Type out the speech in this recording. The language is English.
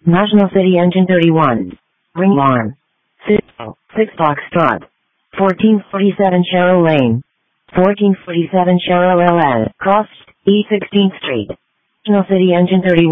National City Engine 31. Ring alarm. 6 Foxtrot. 1447 Sharrow Lane. 1447 Sharrow LL. Cross E 16th Street. National City Engine 31.